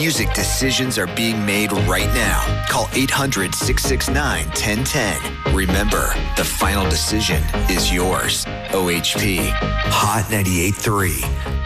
music decisions are being made right now. Call 800-669-1010. Remember, the final decision is yours. OHP. Hot 98.3.